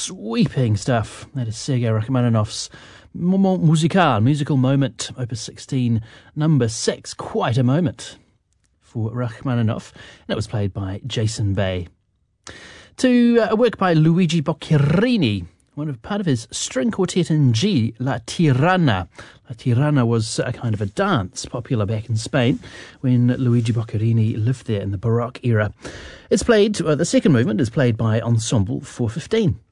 sweeping stuff. That is Sergei Rachmaninoff's musical moment, Opus 16, number 6. Quite a moment for Rachmaninoff. And it was played by Jason Bay. To a work by Luigi Boccherini, part of his string quartet in G, La Tirana. La Tirana was a kind of a dance popular back in Spain when Luigi Boccherini lived there in the Baroque era. It's played, the second movement is played by Ensemble 415.